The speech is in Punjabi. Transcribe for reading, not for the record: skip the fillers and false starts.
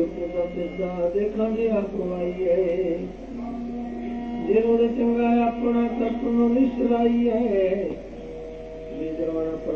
देखा जी अखवाई है जिन्होंने चंगा अपना तत्व विसराई है।